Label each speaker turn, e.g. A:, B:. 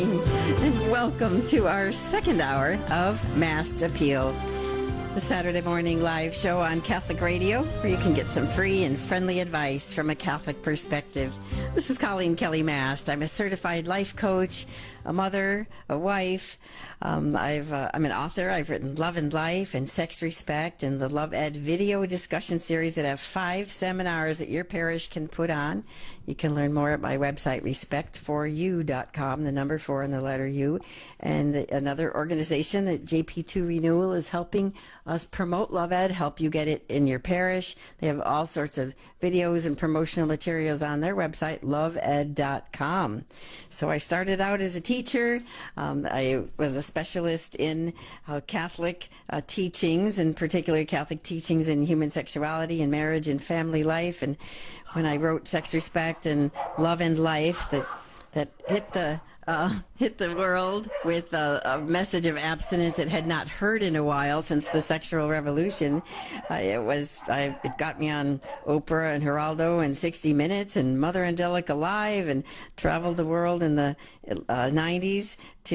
A: And welcome to our second hour of Mass Appeal, the Saturday morning live show on Catholic Radio, where you can get some free and friendly advice from a Catholic perspective. This is Colleen Kelly Mast. I'm a certified life coach, a mother, a wife. I'm an author. I've written Love and Life and Sex Respect and the Love Ed video discussion series that have 5 seminars that your parish can put on. You can learn more at my website, respect4u.com, the number 4 and the letter U. And another organization that JP2 Renewal is helping us promote Love Ed, help you get it in your parish. They have all sorts of videos and promotional materials on their website, loveed.com. So I started out as a teacher. I was a specialist in Catholic teachings, and particularly Catholic teachings in human sexuality and marriage and family life. And when I wrote Sex Respect and Love and Life, that hit the world with a message of abstinence it had not heard in a while since the sexual revolution. It got me on Oprah and Geraldo and 60 Minutes and Mother Angelica Live, and traveled the world in the 90s to